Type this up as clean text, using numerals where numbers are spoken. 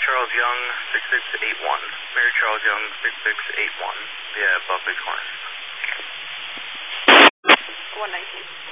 Charles Young, 6681. Mary Charles Young, 6681. Yeah, Buckley's Corner. 119.